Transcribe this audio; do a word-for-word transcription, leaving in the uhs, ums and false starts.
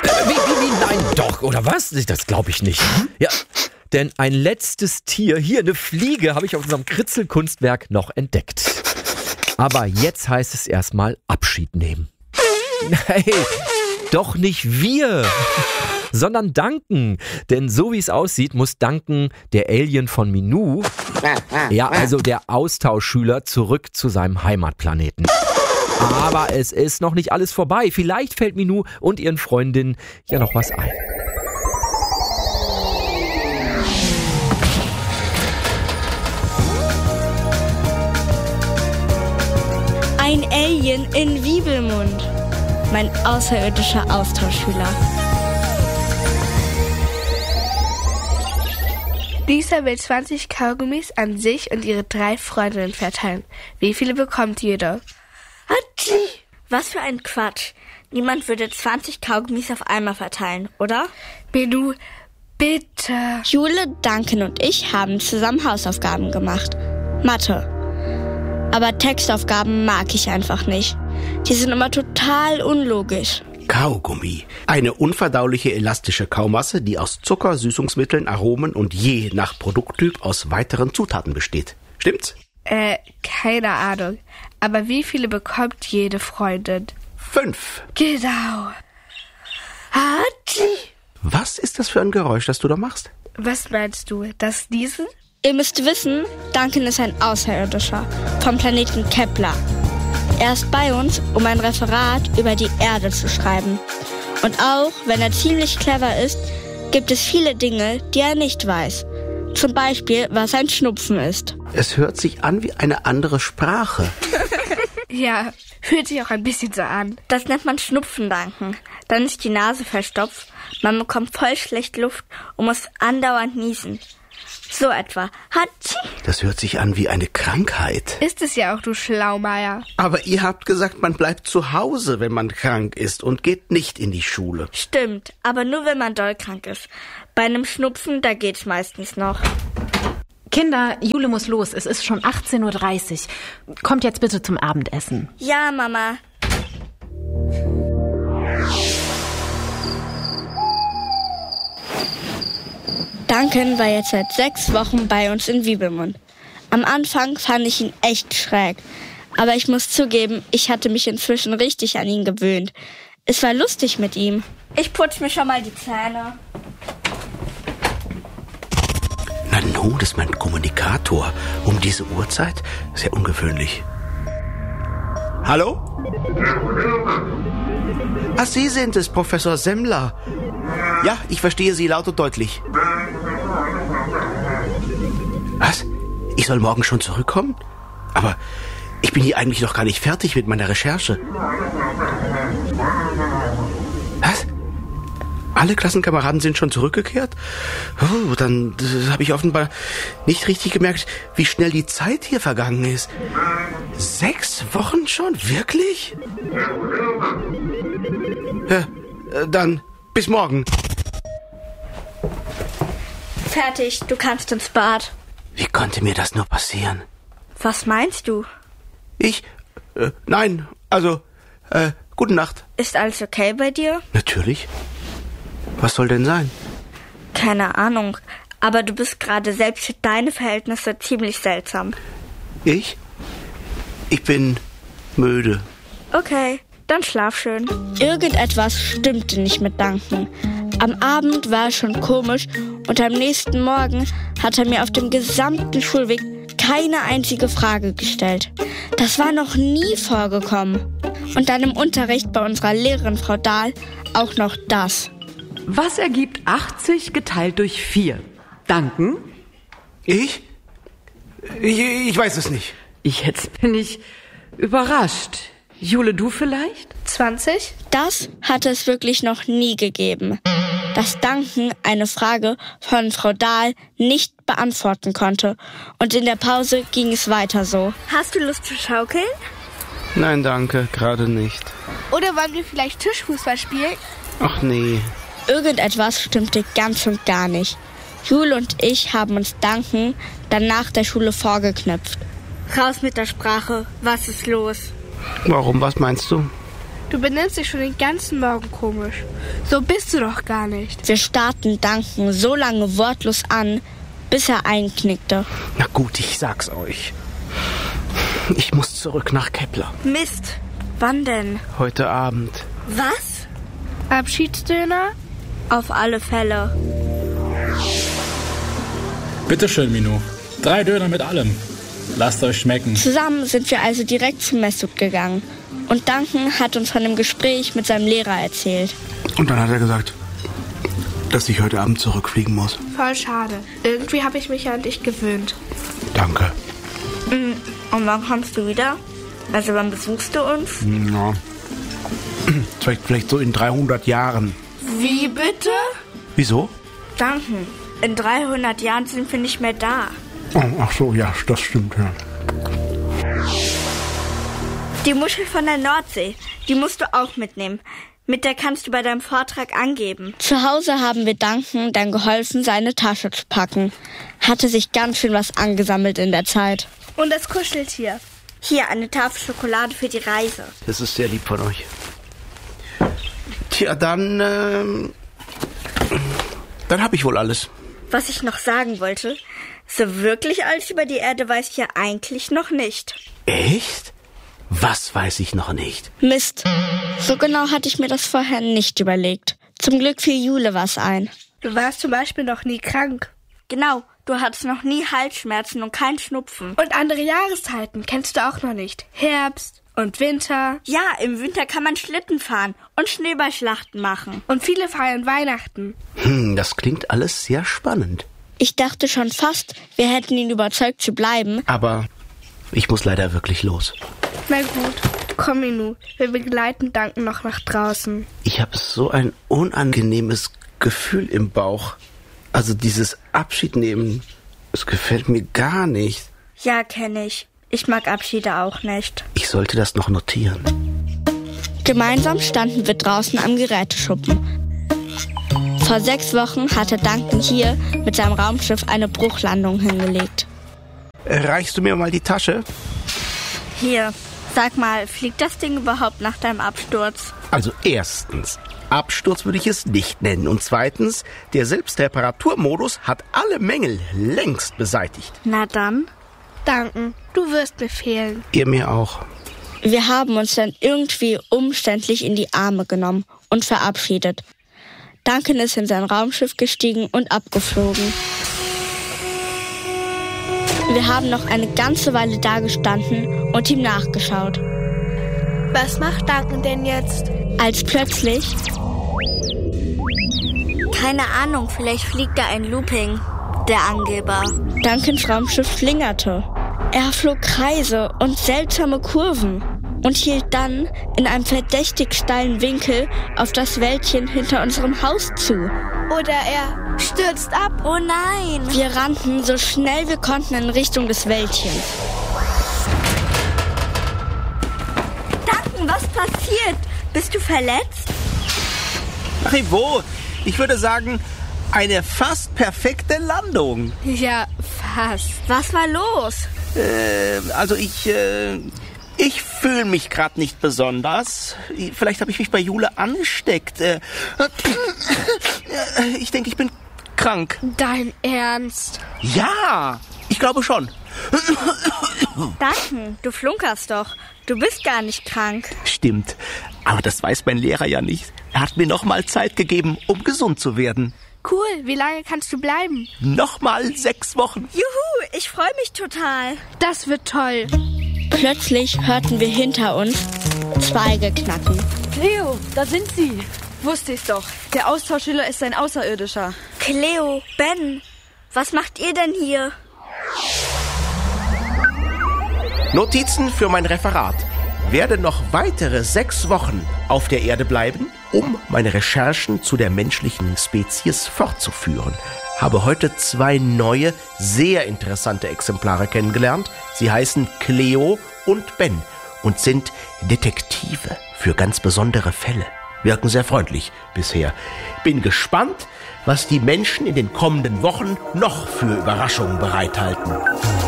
Wie, wie, wie, nein, doch, oder was? Das glaube ich nicht. Ja, denn ein letztes Tier, hier eine Fliege, habe ich auf unserem Kritzelkunstwerk noch entdeckt. Aber jetzt heißt es erstmal Abschied nehmen. Hey, doch nicht wir, sondern Duncan. Denn so wie es aussieht, muss Duncan, der Alien von Minou, ja, also der Austauschschüler, zurück zu seinem Heimatplaneten. Aber es ist noch nicht alles vorbei. Vielleicht fällt Minou und ihren Freundinnen ja noch was ein. Ein Alien in Wiebelmund. Mein außerirdischer Austauschschüler. Lisa will zwanzig Kaugummis an sich und ihre drei Freundinnen verteilen. Wie viele bekommt jeder? Hatschi! Was für ein Quatsch. Niemand würde zwanzig Kaugummis auf einmal verteilen, oder? Minou, bitte. Jule, Duncan und ich haben zusammen Hausaufgaben gemacht. Mathe. Aber Textaufgaben mag ich einfach nicht. Die sind immer total unlogisch. Kaugummi. Eine unverdauliche elastische Kaumasse, die aus Zucker, Süßungsmitteln, Aromen und je nach Produkttyp aus weiteren Zutaten besteht. Stimmt's? Äh, keine Ahnung. Aber wie viele bekommt jede Freundin? Fünf. Genau. Hatschi! Was ist das für ein Geräusch, das du da machst? Was meinst du? Das Niesen? Ihr müsst wissen, Duncan ist ein Außerirdischer vom Planeten Kepler. Er ist bei uns, um ein Referat über die Erde zu schreiben. Und auch wenn er ziemlich clever ist, gibt es viele Dinge, die er nicht weiß. Zum Beispiel, was ein Schnupfen ist. Es hört sich an wie eine andere Sprache. Ja, fühlt sich auch ein bisschen so an. Das nennt man Schnupfendanken. Dann ist die Nase verstopft, man bekommt voll schlecht Luft und muss andauernd niesen. So etwa. Hatschi! Das hört sich an wie eine Krankheit. Ist es ja auch, du Schlaumeier. Aber ihr habt gesagt, man bleibt zu Hause, wenn man krank ist und geht nicht in die Schule. Stimmt, aber nur wenn man doll krank ist. Bei einem Schnupfen, da geht's meistens noch. Kinder, Jule muss los. Es ist schon achtzehn Uhr dreißig. Kommt jetzt bitte zum Abendessen. Ja, Mama. Duncan war jetzt seit sechs Wochen bei uns in Wiebelmund. Am Anfang fand ich ihn echt schräg. Aber ich muss zugeben, ich hatte mich inzwischen richtig an ihn gewöhnt. Es war lustig mit ihm. Ich putze mir schon mal die Zähne. Nanu, das ist mein Kommunikator. Um diese Uhrzeit? Sehr ungewöhnlich. Hallo? Ach, Sie sind es, Professor Semmler. Ja, ich verstehe Sie laut und deutlich. Was? Ich soll morgen schon zurückkommen? Aber ich bin hier eigentlich noch gar nicht fertig mit meiner Recherche. Was? Alle Klassenkameraden sind schon zurückgekehrt? Oh, dann habe ich offenbar nicht richtig gemerkt, wie schnell die Zeit hier vergangen ist. Sechs Wochen schon? Wirklich? Ja, dann bis morgen. Fertig, du kannst ins Bad. Wie konnte mir das nur passieren? Was meinst du? Ich? Äh, nein, also, äh, gute Nacht. Ist alles okay bei dir? Natürlich. Was soll denn sein? Keine Ahnung, aber du bist gerade selbst für deine Verhältnisse ziemlich seltsam. Ich? Ich bin müde. Okay, dann schlaf schön. Irgendetwas stimmte nicht mit Duncan. Am Abend war es schon komisch und am nächsten Morgen hat er mir auf dem gesamten Schulweg keine einzige Frage gestellt. Das war noch nie vorgekommen. Und dann im Unterricht bei unserer Lehrerin Frau Dahl auch noch das. Was ergibt achtzig geteilt durch vier? Duncan? Ich? Ich, ich weiß es nicht. Jetzt bin ich überrascht. Jule, du vielleicht? zwanzig? Das hatte es wirklich noch nie gegeben. Dass Duncan eine Frage von Frau Dahl nicht beantworten konnte. Und in der Pause ging es weiter so. Hast du Lust zu schaukeln? Nein, danke, gerade nicht. Oder wollen wir vielleicht Tischfußball spielen? Ach nee. Irgendetwas stimmte ganz und gar nicht. Jule und ich haben uns Duncan dann nach der Schule vorgeknüpft. Raus mit der Sprache, was ist los? Warum, was meinst du? Du benimmst dich schon den ganzen Morgen komisch. So bist du doch gar nicht. Wir starrten Duncan so lange wortlos an, bis er einknickte. Na gut, ich sag's euch. Ich muss zurück nach Kepler. Mist, wann denn? Heute Abend. Was? Abschiedsdöner? Auf alle Fälle. Bitteschön, Minou. Drei Döner mit allem. Lasst euch schmecken. Zusammen sind wir also direkt zu Mesut gegangen. Und Duncan hat uns von dem Gespräch mit seinem Lehrer erzählt. Und dann hat er gesagt, dass ich heute Abend zurückfliegen muss. Voll schade. Irgendwie habe ich mich ja an dich gewöhnt. Danke. Und wann kommst du wieder? Also wann besuchst du uns? Ja. Vielleicht, vielleicht so in dreihundert Jahren. Wie bitte? Wieso? Duncan, in dreihundert Jahren sind wir nicht mehr da. Oh, ach so, ja, das stimmt, ja. Die Muschel von der Nordsee, die musst du auch mitnehmen. Mit der kannst du bei deinem Vortrag angeben. Zu Hause haben wir Duncan dann geholfen, seine Tasche zu packen. Hatte sich ganz schön was angesammelt in der Zeit. Und das Kuscheltier. Hier, eine Tafel Schokolade für die Reise. Das ist sehr lieb von euch. Tja, dann, ähm, dann hab ich wohl alles. Was ich noch sagen wollte, so wirklich alles über die Erde weiß ich ja eigentlich noch nicht. Echt? Was weiß ich noch nicht? Mist. So genau hatte ich mir das vorher nicht überlegt. Zum Glück fiel Jule was ein. Du warst zum Beispiel noch nie krank. Genau, du hattest noch nie Halsschmerzen und kein Schnupfen. Und andere Jahreszeiten kennst du auch noch nicht. Herbst und Winter. Ja, im Winter kann man Schlitten fahren und Schneeballschlachten machen. Und viele feiern Weihnachten. Hm, das klingt alles sehr spannend. Ich dachte schon fast, wir hätten ihn überzeugt zu bleiben. Aber ich muss leider wirklich los. Na gut, komm Minou, wir begleiten Duncan noch nach draußen. Ich habe so ein unangenehmes Gefühl im Bauch. Also dieses Abschiednehmen, es gefällt mir gar nicht. Ja, kenne ich. Ich mag Abschiede auch nicht. Ich sollte das noch notieren. Gemeinsam standen wir draußen am Geräteschuppen. Vor sechs Wochen hatte Duncan hier mit seinem Raumschiff eine Bruchlandung hingelegt. Reichst du mir mal die Tasche? Hier, sag mal, fliegt das Ding überhaupt nach deinem Absturz? Also erstens, Absturz würde ich es nicht nennen. Und zweitens, der Selbstreparaturmodus hat alle Mängel längst beseitigt. Na dann. Duncan, du wirst mir fehlen. Ihr mir auch. Wir haben uns dann irgendwie umständlich in die Arme genommen und verabschiedet. Duncan ist in sein Raumschiff gestiegen und abgeflogen. Wir haben noch eine ganze Weile dagestanden und ihm nachgeschaut. Was macht Duncan denn jetzt? Als plötzlich... Keine Ahnung, vielleicht fliegt da ein Looping, der Angeber. Duncans Raumschiff schlingerte. Er flog Kreise und seltsame Kurven und hielt dann in einem verdächtig steilen Winkel auf das Wäldchen hinter unserem Haus zu. Oder er stürzt ab. Oh nein! Wir rannten so schnell wir konnten in Richtung des Wäldchens. Duncan, was passiert? Bist du verletzt? Rivaux, ich würde sagen, eine fast perfekte Landung. Ja, fast. Was war los? Äh, also ich, äh, ich fühle mich gerade nicht besonders. Vielleicht habe ich mich bei Jule angesteckt. Äh, ich denke, ich bin krank. Dein Ernst? Ja, ich glaube schon. Duncan, du flunkerst doch. Du bist gar nicht krank. Stimmt, aber das weiß mein Lehrer ja nicht. Er hat mir noch mal Zeit gegeben, um gesund zu werden. Cool, wie lange kannst du bleiben? Nochmal sechs Wochen. Juhu, ich freue mich total. Das wird toll. Plötzlich hörten wir hinter uns Zweige knacken. Cleo, da sind sie. Wusste ich's doch. Der Austauschschüler ist ein Außerirdischer. Cleo, Ben, was macht ihr denn hier? Notizen für mein Referat. Werde noch weitere sechs Wochen auf der Erde bleiben, um meine Recherchen zu der menschlichen Spezies fortzuführen. Habe heute zwei neue, sehr interessante Exemplare kennengelernt. Sie heißen Cleo und Ben und sind Detektive für ganz besondere Fälle. Wirken sehr freundlich bisher. Bin gespannt, was die Menschen in den kommenden Wochen noch für Überraschungen bereithalten.